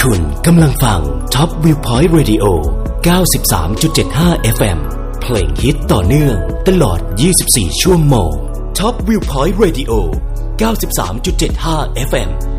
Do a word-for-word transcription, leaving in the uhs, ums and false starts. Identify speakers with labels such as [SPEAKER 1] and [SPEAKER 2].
[SPEAKER 1] คุณกำลังฟัง Top Viewpoint Radio เก้าสิบสามจุดเจ็ดห้า เอฟ เอ็ม เพลงฮิตต่อเนื่องตลอดยี่สิบสี่ชั่วโมง Top Viewpoint Radio เก้าสิบสามจุดเจ็ดห้า เอฟ เอ็ม